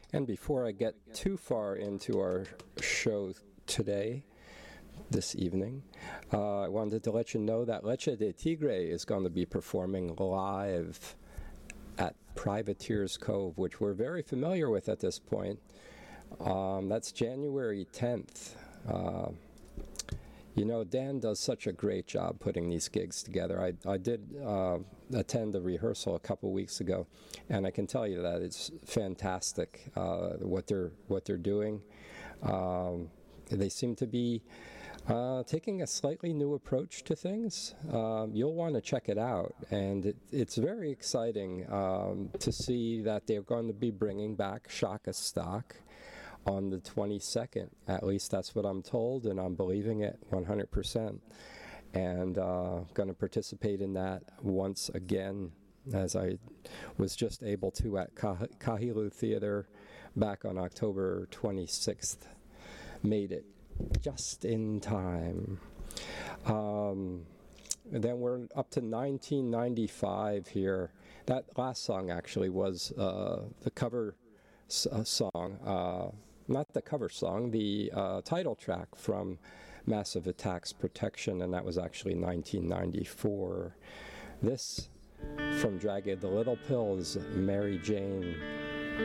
And before I get too far into our show today, this evening, I wanted to let you know that Leche de Tigre is going to be performing live at Privateers Cove, which we're very familiar with at this point. That's January 10th. You know, Dan does such a great job putting these gigs together. I did attend a rehearsal a couple weeks ago, and I can tell you that it's fantastic what they're doing. They seem to be taking a slightly new approach to things. You'll want to check it out, and it's very exciting to see that they're going to be bringing back Shaka Stock on the 22nd. At least that's what I'm told, and I'm believing it 100%. And going to participate in that once again, as I was just able to at Kahilu Theater back on October 26th. Made it just in time. Then we're up to 1995 here. That last song actually was the cover song. Not the cover song, the title track from Massive Attack's Protection, and that was actually 1994. This from Jagged Little Pills, Mary Jane.